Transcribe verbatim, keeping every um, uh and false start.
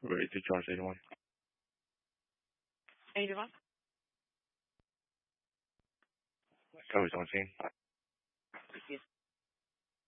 Ready to charge anyone? Anyone? Cody's on scene.